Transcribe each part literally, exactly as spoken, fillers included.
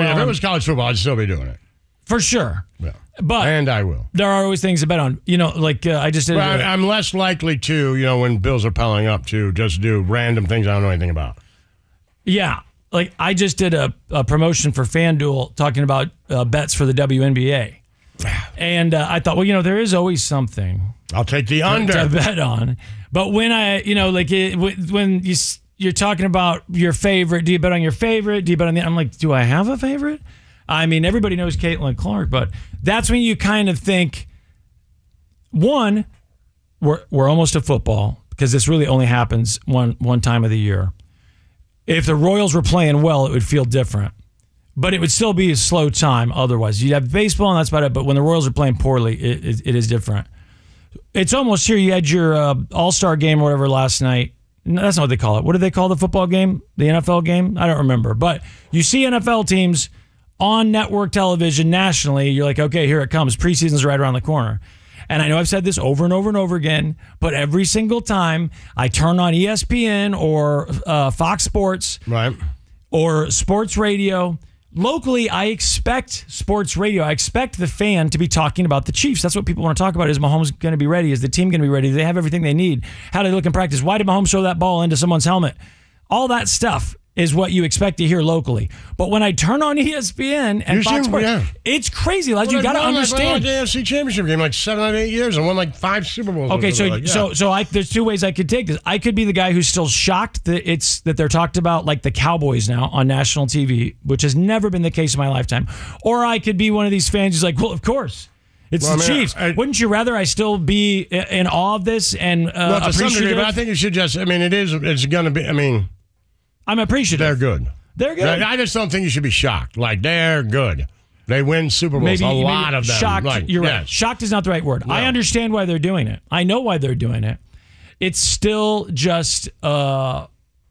be, on. If it was college football, I'd still be doing it. For sure. Yeah. But and I will. There are always things to bet on. You know, like uh, I just did. Well, I'm less likely to, you know, when bills are piling up, to just do random things I don't know anything about. Yeah. Like I just did a, a promotion for FanDuel talking about uh, bets for the W N B A. And uh, I thought, well, you know, there is always something. I'll take the under. To bet on. But when I, you know, like it, when you, you're talking about your favorite, do you bet on your favorite? Do you bet on the, I'm like, do I have a favorite? I mean, everybody knows Caitlin Clark, but that's when you kind of think, one, we're we're almost to football because this really only happens one one time of the year. If the Royals were playing well, it would feel different, but it would still be a slow time otherwise. You'd have baseball, and that's about it. But when the Royals are playing poorly, it, it, it is different. It's almost here. You had your uh, All-Star game or whatever last night. No, that's not what they call it. What do they call the football game? The N F L game? I don't remember. But you see N F L teams on network television nationally, you're like, okay, here it comes. Preseason's right around the corner. And I know I've said this over and over and over again, but every single time I turn on E S P N or uh, Fox Sports right. or sports radio, locally I expect sports radio. I expect the fan to be talking about the Chiefs. That's what people want to talk about. Is Mahomes going to be ready? Is the team going to be ready? Do they have everything they need? How do they look in practice? Why did Mahomes throw that ball into someone's helmet? All that stuff is what you expect to hear locally. But when I turn on E S P N and You Fox seem- Sports, yeah. it's crazy. Like, Well, you got to won, understand. Like, won, like, the A F C Championship game like seven out of eight years and won like five Super Bowls. Okay, so like, yeah. so so I there's two ways I could take this. I could be the guy who's still shocked that it's that they're talked about like the Cowboys now on national T V, which has never been the case in my lifetime. Or I could be one of these fans who's like, well, of course. It's Well, the I mean, Chiefs. I- Wouldn't you rather I still be in awe of this and uh, well, to some appreciative? degree, but I think you should just, I mean, it is, it's going to be, I mean. I'm appreciative. They're good. They're good. I just don't think you should be shocked. Like, they're good. They win Super Bowls, Maybe, a maybe lot of them. Shocked, Like, you're yes. right. Shocked is not the right word. No. I understand why they're doing it. I know why they're doing it. It's still just uh,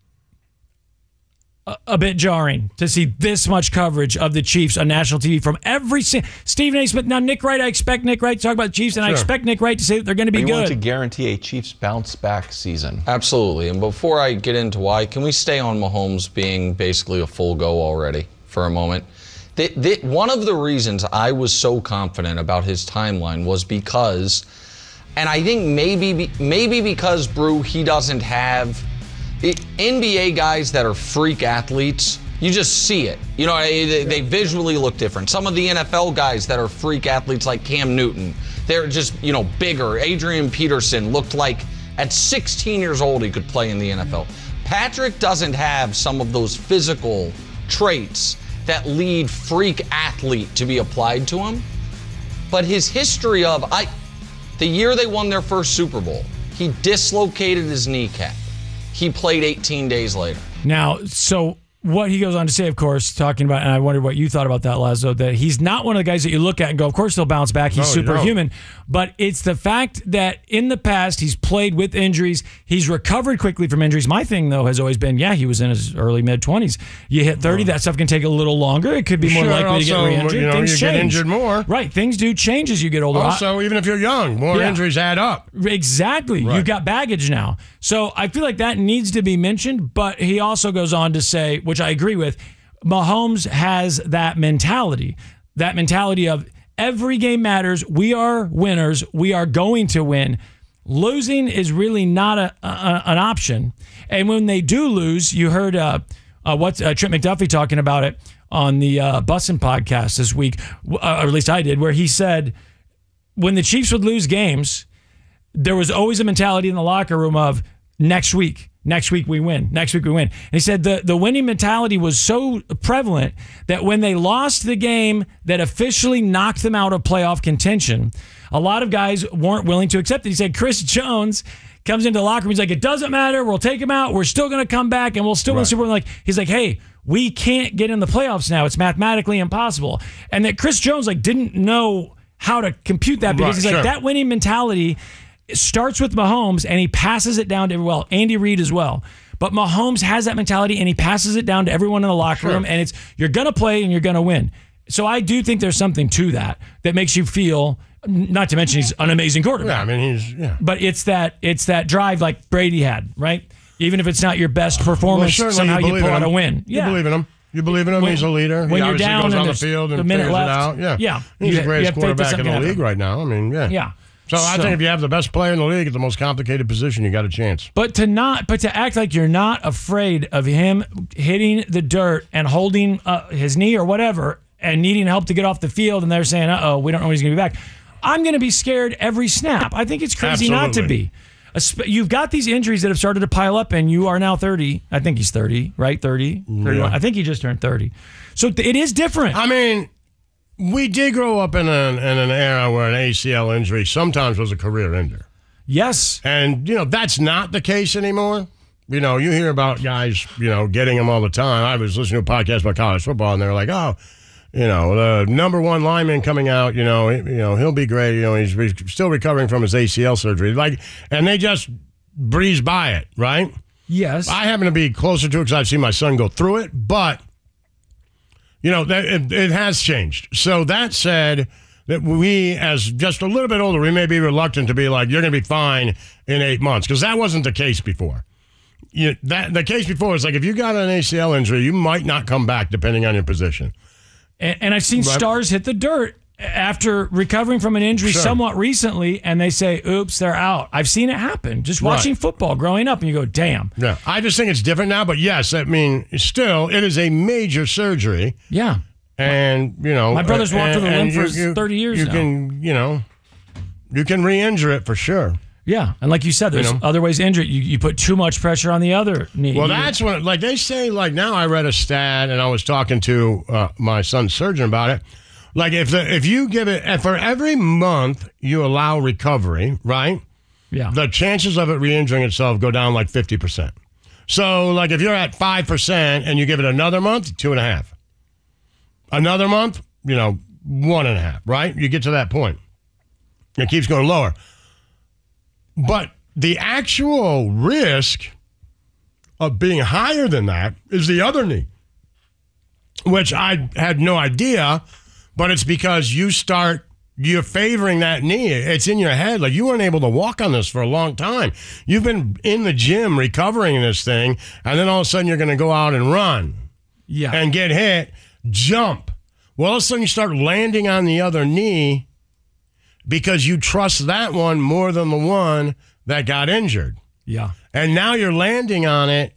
a, a bit jarring to see this much coverage of the Chiefs on national T V from every single Stephen A. Smith. Now, Nick Wright, I expect Nick Wright to talk about the Chiefs, and I Sure. expect Nick Wright to say that they're going to be We good. want to guarantee a Chiefs bounce back season. Absolutely. And before I get into why, can we stay on Mahomes being basically a full go already for a moment? The, the, one of the reasons I was so confident about his timeline was because, and I think maybe maybe because, Brew, he doesn't have it, N B A guys that are freak athletes. You just see it. You know, they, they visually look different. Some of the N F L guys that are freak athletes like Cam Newton, they're just, you know, bigger. Adrian Peterson looked like at sixteen years old he could play in the N F L. Patrick doesn't have some of those physical traits that lead freak athlete to be applied to him. But his history of, I, the year they won their first Super Bowl, he dislocated his kneecap. He played eighteen days later. Now, so what he goes on to say, of course, talking about, and I wondered what you thought about that, Lazo, that he's not one of the guys that you look at and go, of course they'll bounce back. He's No, you superhuman. But it's the fact that in the past he's played with injuries. He's recovered quickly from injuries. My thing, though, has always been, yeah, he was in his early mid-twenties. You hit thirty, that stuff can take a little longer. It could be more Sure, likely to get also, re-injured. you know, Things you change. get injured more. Right. Things do change as you get older. Also, even if you're young, more Yeah. injuries add up. Exactly. Right. You've got baggage now. So I feel like that needs to be mentioned, but he also goes on to say, which I agree with, Mahomes has that mentality, that mentality of every game matters. We are winners. We are going to win. Losing is really not a, a an option. And when they do lose, you heard uh, uh, what uh, Trent McDuffie talking about it on the uh, Bussin' podcast this week, uh, or at least I did, where he said when the Chiefs would lose games, there was always a mentality in the locker room of next week. Next week we win. Next week we win. And he said the, the winning mentality was so prevalent that when they lost the game that officially knocked them out of playoff contention, a lot of guys weren't willing to accept it. He said Chris Jones comes into the locker room. He's like, it doesn't matter. We'll take him out. We're still going to come back and we'll still win the Super Bowl. Like, he's like, hey, we can't get in the playoffs now. It's mathematically impossible. And that Chris Jones like didn't know how to compute that because Right, he's sure. like, that winning mentality it starts with Mahomes and he passes it down to everyone. Well, Andy Reid as well. But Mahomes has that mentality and he passes it down to everyone in the locker Sure. room. And it's you're going to play and you're going to win. So I do think there's something to that that makes you feel, not to mention he's an amazing quarterback. Yeah, I mean, he's, yeah. But it's that it's that drive like Brady had, right? Even if it's not your best performance, Well, certainly somehow you you, believe pull in out him. a win. You Yeah. believe in him. You believe in him? When- He's a leader. when he you're obviously down goes and on the there's field and a minute figures it left. out. Yeah, Yeah. He's You- the you greatest have faith that quarterback in something the can league happen. right now. I mean, yeah. Yeah. So I So- think if you have the best player in the league at the most complicated position, you got a chance. But to not, but to act like you're not afraid of him hitting the dirt and holding uh, his knee or whatever, and needing help to get off the field, and they're saying, "Uh oh, we don't know when he's going to be back." I'm going to be scared every snap. I think it's crazy not to Absolutely. be. Espe- You've got these injuries that have started to pile up, and you are now thirty. I think he's thirty, right? thirty, thirty-one. I think he just turned thirty. So th- it is different. I mean, we did grow up in an, in an era where an A C L injury sometimes was a career ender. Yes. And, you know, that's not the case anymore. You know, you hear about guys, you know, getting them all the time. I was listening to a podcast about college football, and they're like, oh, you know, the number one lineman coming out, you know, he, you know, he'll be great. You know, he's re- still recovering from his A C L surgery. Like, and they just breeze by it, right? Yes. I happen to be closer to it because I've seen my son go through it, but, you know, that, it, it has changed. So that said, that we, as just a little bit older, we may be reluctant to be like, you're going to be fine in eight months, because that wasn't the case before. You, that the case before is like, if you got an A C L injury, you might not come back depending on your position. And, and I've seen Right. stars hit the dirt after recovering from an injury Sure. somewhat recently, and they say, oops, they're out. I've seen it happen just watching Right. football growing up, and you go, damn. Yeah, I just think it's different now. But yes, I mean, still, it is a major surgery. Yeah. And, you know, My brother's walked and- with a and limp for thirty years You now. can, you know, you can re-injure it for sure. Yeah. And like you said, there's You know? other ways to injure it. You, you put too much pressure on the other knee. Well, You- that's what, like they say, like now I read a stat and I was talking to uh, my son's surgeon about it. Like if the, if you give it, and for every month you allow recovery, right? yeah. The chances of it re-injuring itself go down like fifty percent. So like if you're at five percent and you give it another month, two and a half. Another month, you know, one and a half, right? You get to that point. It keeps going lower. But the actual risk of being higher than that is the other knee, which I had no idea, but it's because you start, you're favoring that knee. It's in your head. Like you weren't able to walk on this for a long time. You've been in the gym recovering this thing, and then all of a sudden you're going to go out and run yeah. and get hit, jump. Well, all of a sudden you start landing on the other knee because you trust that one more than the one that got injured. yeah. And now you're landing on it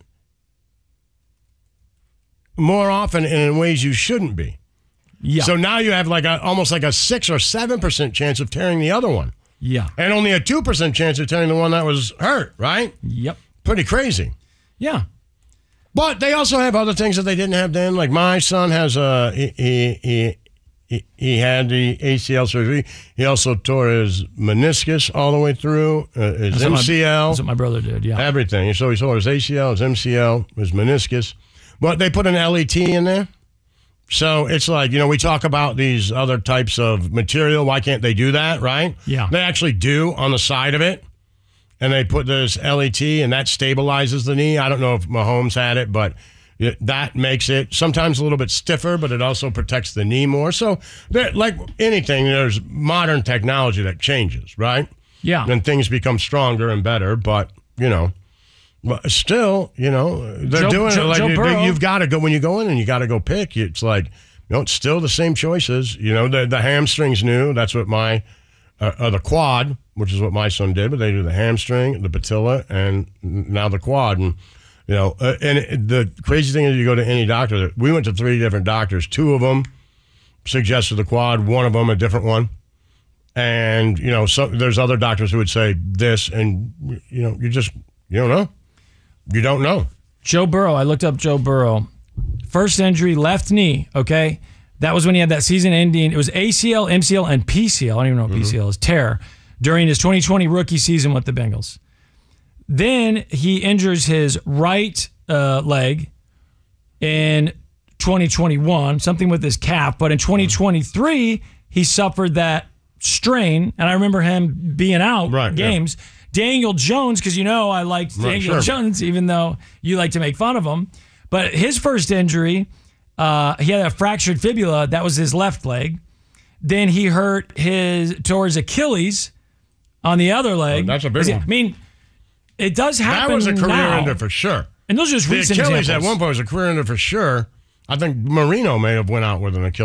more often and in ways you shouldn't be. Yeah. So now you have like a, almost like a six or seven percent chance of tearing the other one, yeah. and only a two percent chance of tearing the one that was hurt. Right? Yep. Pretty crazy. Yeah. But they also have other things that they didn't have then. Like my son has a he he he, he, he had the A C L surgery. He also tore his meniscus all the way through, uh, his That's what my- M C L. That's what my brother did. Yeah. Everything. So he tore his A C L, his M C L, his meniscus. But they put an L E T in there. So it's like, you know, we talk about these other types of material. Why can't they do that, right? Yeah. They actually do on the side of it. And they put this L E T, and that stabilizes the knee. I don't know if Mahomes had it, but it, that makes it sometimes a little bit stiffer, but it also protects the knee more. So, there- like anything, there's modern technology that changes, right? Yeah. And things become stronger and better, but, you know. But still, you know, they're Joe- doing Joe- it like Joe you, Burrow. you've got to go when you go in and you got to go pick. It's like, you know, it's still the same choices. You know, the the hamstring's new. That's what my uh, uh, the quad, which is what my son did. But they do the hamstring, the patella, and now the quad. And you know, uh, and it, the crazy thing is, you go to any doctor. We went to three different doctors. Two of them suggested the quad. One of them a different one. And you know, so there's other doctors who would say this, and you know, you just you don't know. You don't know. Joe Burrow, I looked up Joe Burrow. First injury, left knee, okay? That was when he had that season ending. It was A C L, M C L, and P C L. I don't even know what P C L is. Tear during his twenty twenty rookie season with the Bengals. Then he injures his right uh, leg in twenty twenty-one, something with his calf. But in twenty twenty-three, he suffered that strain. And I remember him being out Right, yeah. games. Daniel Jones, because you know I liked Right, Daniel sure. Jones, even though you like to make fun of him. But his first injury, uh, he had a fractured fibula. That was his left leg. Then he hurt his towards Achilles on the other leg. Oh, that's a big Is it- one. I mean, it does happen That was a career now. ender for sure. And those are just The recent Achilles examples. at one point was a career ender for sure. I think Marino may have went out with an Achilles